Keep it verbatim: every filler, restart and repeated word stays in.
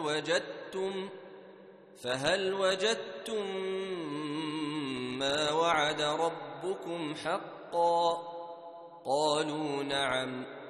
وجدتم فهل وجدتم ما وعد ربكم حقا؟ قالوا نعم.